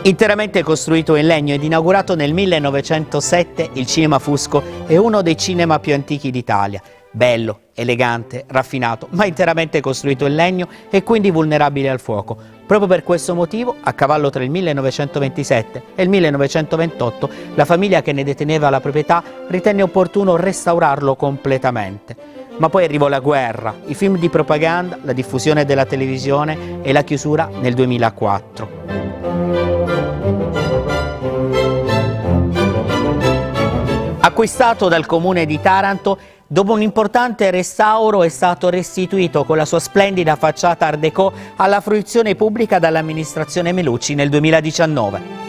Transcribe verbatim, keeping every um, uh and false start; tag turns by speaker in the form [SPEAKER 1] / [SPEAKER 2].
[SPEAKER 1] Interamente costruito in legno ed inaugurato nel millenovecentosette, il Cinema Fusco è uno dei cinema più antichi d'Italia. Bello, elegante, raffinato, ma interamente costruito in legno e quindi vulnerabile al fuoco. Proprio per questo motivo, a cavallo tra il millenovecentoventisette e il millenovecentoventotto, la famiglia che ne deteneva la proprietà ritenne opportuno restaurarlo completamente. Ma poi arrivò la guerra, i film di propaganda, la diffusione della televisione e la chiusura nel duemilaquattro. Acquistato dal comune di Taranto, dopo un importante restauro è stato restituito con la sua splendida facciata Art Déco alla fruizione pubblica dall'amministrazione Melucci nel duemiladiciannove.